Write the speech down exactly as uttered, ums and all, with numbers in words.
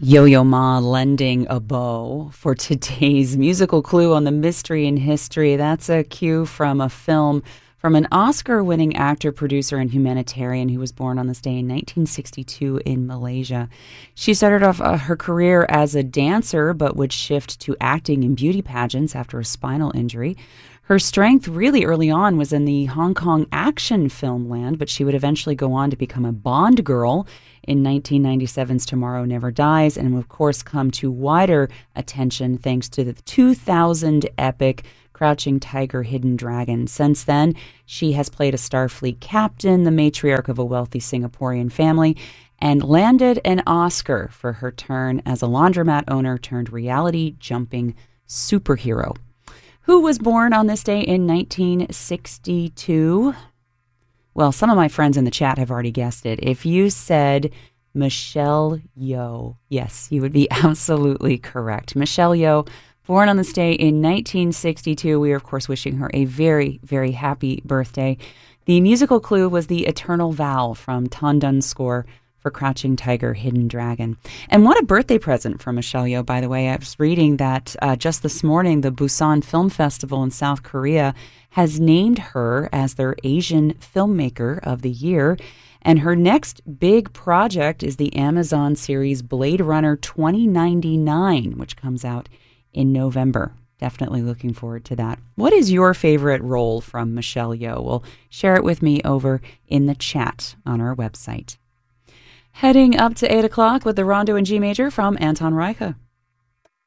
Yo-Yo Ma lending a bow for today's musical clue on the mystery and history. That's a cue from a film from an Oscar-winning actor, producer, and humanitarian who was born on this day in nineteen sixty-two in Malaysia. She started off uh, her career as a dancer, but would shift to acting in beauty pageants after a spinal injury. Her strength really early on was in the Hong Kong action film land, but she would eventually go on to become a Bond girl in nineteen ninety-seven's Tomorrow Never Dies, and of course come to wider attention thanks to the two thousand epic Crouching Tiger, Hidden Dragon. Since then, she has played a Starfleet captain, the matriarch of a wealthy Singaporean family, and landed an Oscar for her turn as a laundromat owner turned reality-jumping superhero. Who was born on this day in nineteen sixty-two? Well, some of my friends in the chat have already guessed it. If you said Michelle Yeoh, yes, you would be absolutely correct. Michelle Yeoh, born on this day in nineteen sixty-two. We are, of course, wishing her a very, very happy birthday. The musical clue was the Eternal Vow from Tan Dun's score for Crouching Tiger, Hidden Dragon. And what a birthday present from Michelle Yeoh, by the way. I was reading that uh, just this morning, the Busan Film Festival in South Korea has named her as their Asian Filmmaker of the Year. And her next big project is the Amazon series Blade Runner twenty ninety-nine, which comes out in November. Definitely looking forward to that. What is your favorite role from Michelle Yeoh? Well, share it with me over in the chat on our website. Heading up to eight o'clock with the Rondo in G Major from Anton Reicha.